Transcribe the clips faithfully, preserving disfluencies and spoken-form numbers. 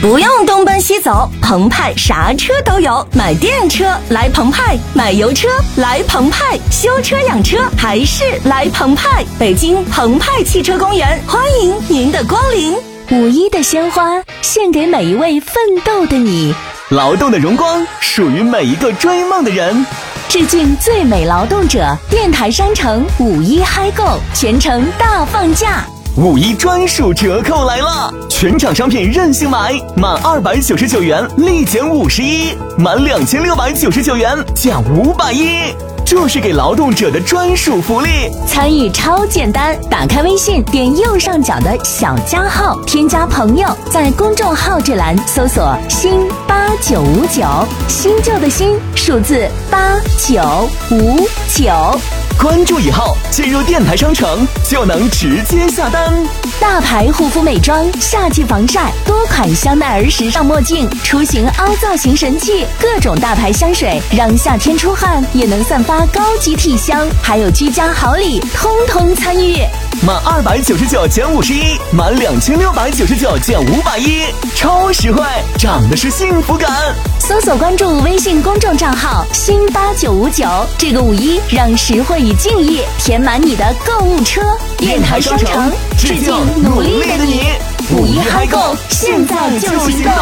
不用东奔西走，澎湃啥车都有。买电车来澎湃，买油车来澎湃，修车养车还是来澎湃。北京澎湃汽车公园，欢迎您的光临。 五一的鲜花献给每一位奋斗的你， 劳动的荣光属于每一个追梦的人。 致敬最美劳动者，电台商城五一嗨购，全程大放价。 五一专属折扣来了，全场商品任性买，满二百九十九元立减五十一，满两千六百九十九元减五百一，这是给劳动者的专属福利。 参与超简单，打开微信，点右上角的小加号，添加朋友，在公众号这栏搜索新八九五九，新旧的新，数字八九五九。 关注以后，进入电台商城就能直接下单。 大牌护肤美妆，夏季防晒，多款香奈儿时尚墨镜，出行凹造型神器，各种大牌香水，让夏天出汗也能散发高级体香，还有居家好礼，通通参与。 满二百九十九减五十一，满两千六百九十九减五百一，超实惠，涨的是幸福感。 搜索关注微信公众账号新八九五九，这个五一让实惠与敬意填满你的购物车。 电台商城致敬努力的你， 五一嗨购，现在就行动。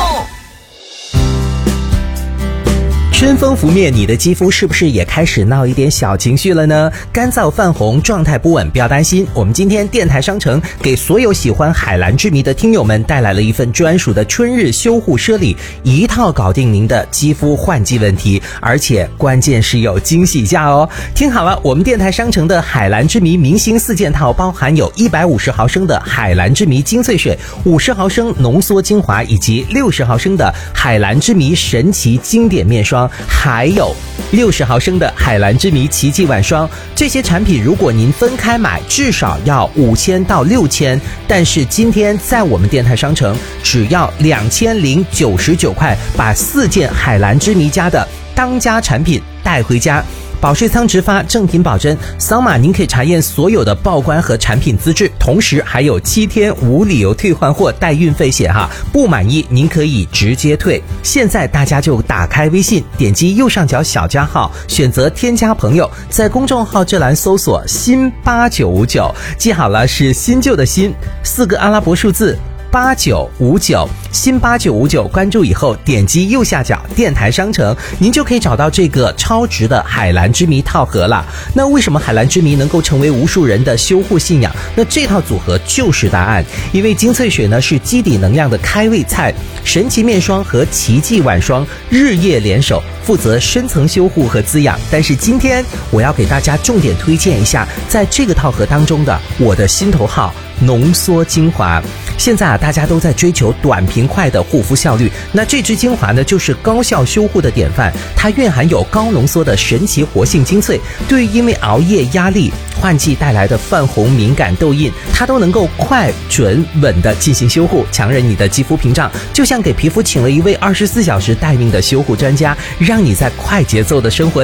春风拂面，你的肌肤是不是也开始闹一点小情绪了呢？干燥泛红，状态不稳，不要担心。我们今天电台商城给所有喜欢海蓝之谜的听友们带来了一份专属的春日修护奢礼，一套搞定您的肌肤换季问题，而且关键是有惊喜价哦。听好了，我们电台商城的海蓝之谜明星四件套包含有一百五十毫升的海蓝之谜精粹水，五十毫升浓缩精华，以及六十毫升的海蓝之谜神奇经典面霜，还有六十毫升的海蓝之谜奇迹晚霜。这些产品如果您分开买至少要五千到六千，但是今天在我们电台商城只要两千零九十九块，把四件海蓝之谜家的当家产品带回家。保税仓直发，正品保真，扫码您可以查验所有的报关和产品资质，同时还有七天无理由退换货带运费险哈，不满意您可以直接退。现在大家就打开微信，点击右上角小加号，选择添加朋友，在公众号这栏搜索新八九五九，记好了是新旧的新，四个阿拉伯数字八九五九，新八九五九，关注以后点击右下角电台商城，您就可以找到这个超值的海蓝之谜套盒了。那为什么海蓝之谜能够成为无数人的修护信仰？那这套组合就是答案。因为精粹水呢是基底能量的开胃菜，神奇面霜和奇迹晚霜日夜联手，负责深层修护和滋养。但是今天我要给大家重点推荐一下在这个套盒当中的我的心头号浓缩精华。现在啊，大家都在追求短平快的护肤效率，那这支精华呢，就是高效修护的典范。它蕴含有高浓缩的神奇活性精粹，对于因为熬夜、压力、换季带来的泛红、敏感、痘印，它都能够快、准、稳的进行修护，强韧你的肌肤屏障，就像给皮肤请了一位二十四小时待命的修护专家，让你在快节奏的生活